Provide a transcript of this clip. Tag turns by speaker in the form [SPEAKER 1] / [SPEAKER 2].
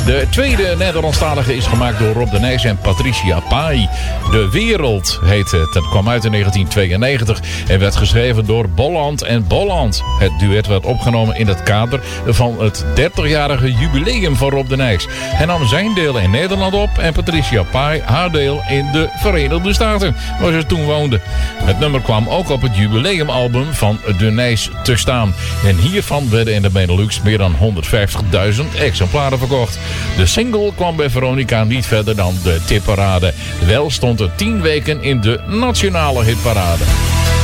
[SPEAKER 1] De tweede Nederlandstalige is gemaakt door Rob de Nijs en Patricia Pai. De Wereld heet het. Het kwam uit in 1992 en werd geschreven door Bolland en Bolland. Het duet werd opgenomen in het kader van het 30-jarige jubileum van Rob de Nijs. Hij nam zijn deel in Nederland op en Patricia Pai haar deel in de Verenigde Staten, waar ze toen woonde. Het nummer kwam ook op het jubileumalbum van de Nijs te staan. En hiervan werden in de Benelux meer dan 150.000 exemplaren verkocht. De single kwam bij Veronica niet verder dan de tipparade. Wel stond het 10 weken in de nationale hitparade.